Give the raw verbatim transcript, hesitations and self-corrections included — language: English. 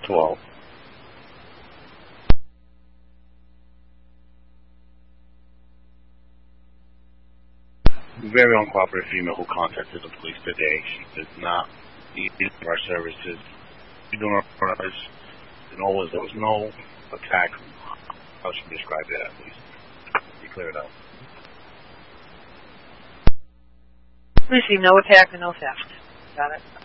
twelve. Very uncooperative female who contacted the police today. She did not need our services. She doing our service. And always there was no attack. How should we describe that at least? Be clear it out. We see no attack and no theft. Got it.